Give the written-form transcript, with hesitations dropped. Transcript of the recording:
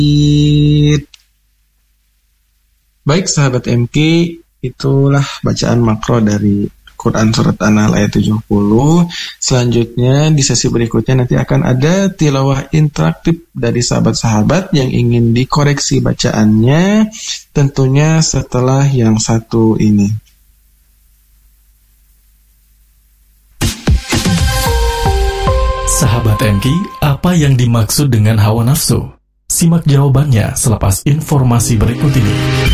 Baik sahabat MK, itulah bacaan makro dari Quran Surat An-Nahl ayat 70. Selanjutnya di sesi berikutnya nanti akan ada tilawah interaktif dari sahabat-sahabat yang ingin dikoreksi bacaannya, tentunya setelah yang satu ini. Sahabat MK, apa yang dimaksud dengan hawa nafsu? Simak jawabannya selepas informasi berikut ini.